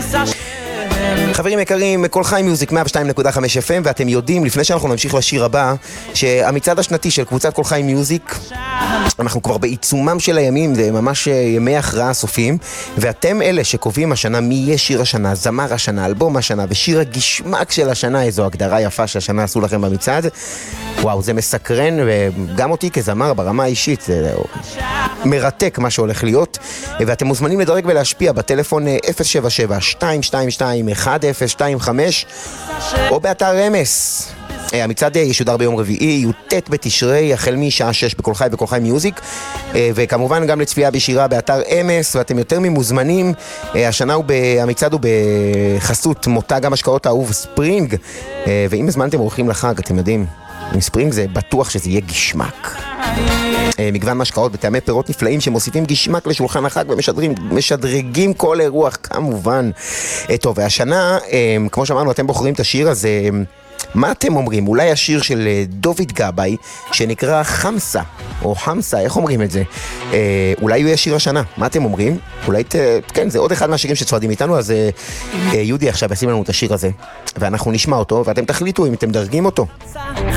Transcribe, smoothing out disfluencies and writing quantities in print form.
חברים יקרים, כל חי מיוזיק 102.5 FM, ואתם יודעים, לפני שאנחנו נמשיך לשיר הבא, שהמצעד השנתי של קבוצת כל חי מיוזיק, אנחנו כבר בעיצומם של הימים, זה ממש ימי הכרעה סופיים, ואתם אלה שקובעים השנה מי יהיה שיר השנה, זמר השנה, אלבום השנה, ושיר הגשמק של השנה, איזו הגדרה יפה שהשנה עשו לכם במצעד. וואו, זה מסקרן, וגם אותי כזמר ברמה האישית, זה מרתק מה שהולך להיות, ואתם מוזמנים לדרג ולהשפיע בטלפון 077-222-1025, או באתר רמס. המצעד ישודר ביום רביעי, י"ט בתשרי, החל משעה 6 בכל חי וכל חי מיוזיק, וכמובן גם לצפייה בשירה באתר אמס, ואתם יותר ממוזמנים. השנה המצעד הוא בחסות מותג המשקאות האהוב ספרינג, ואם הזמנתם אורחים לחג, אתם יודעים, עם ספרינג זה בטוח שזה יהיה גשמק. מגוון משקאות בטעמי פירות נפלאים שמוסיפים גשמק לשולחן החג ומשדרגים כל אירוח כמובן. טוב, והשנה, כמו שאמרנו, אתם בוחרים את השיר הזה. מה אתם אומרים? אולי השיר של דוד גבאי שנקרא חמסה או חמסה, איך אומרים את זה? אולי הוא יהיה שיר השנה. מה אתם אומרים? אולי כן, זה עוד אחד מהשירים שצועדים איתנו. אז יהודי עכשיו ישים לנו את השיר הזה ואנחנו נשמע אותו, ואתם תחליטו אם אתם דרגים אותו.